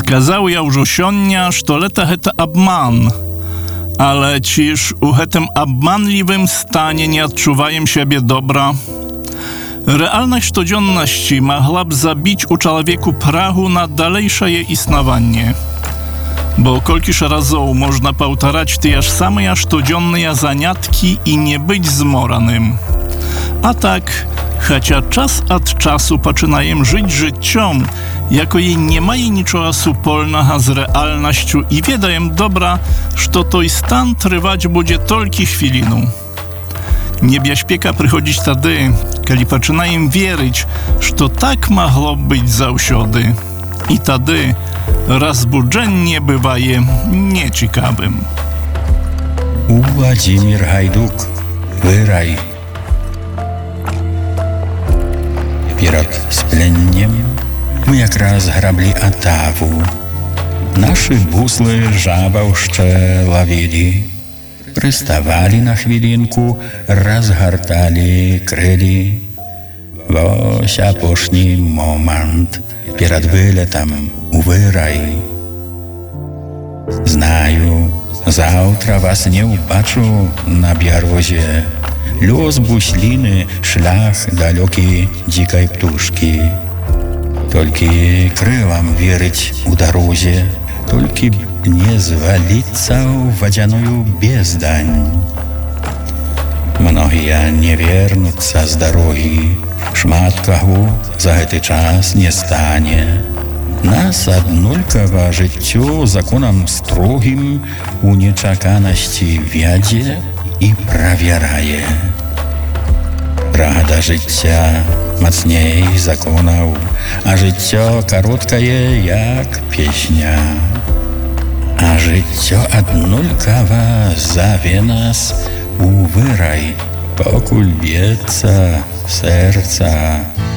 Сказał ja już osiądnia, że leta heta obman, ale ciż u hetem obmanliwym stanie nie odczuwajem siebie dobra. Realność codzienności mogłaby zabić u człowieku prahu na dalejsze je istnowanie. Bo kolkiż razów można powtarzać te aż same codzienne zaniatki i nie być zmoranym. A tak, chociaż czas od czasu zaczynajem żyć życiom, jako jej nie ma jej niczego supolnego z realnością i wiedajem dobra, że to i stan trwać będzie tylko chwilinu. Niebieśpieka przychodzić wtedy, kiedy zaczynajem wierzyć, że to tak mogło być zawsiody. I wtedy rozbudzenie bywaje nieciekawym. Władimir Hajduk, wyraj. Перед спленнем мы як раз грабли отаву. Наши буслы жабаўшчэ ловили, приставали на хвилинку, разгортали крылья. Вось апошні момент перед вылетом у вырай. Знаю, завтра вас не убачу на бярвозе. Лёс буслины, шлях далёкий дикой птушки. Только крылам верить у дорозе, только не звалиться в водяную бездань. Многие не вернутся с дороги, шмат кого за этот час не стане. Нас однолького жыццё законом строгим у нечаканности вядзе и проверяе. Прагада жыцця мацней законаў, а жыццё кароткае, як песня. А жыццё аднолькава заве нас у вырай, покуль б'ецца сэрца.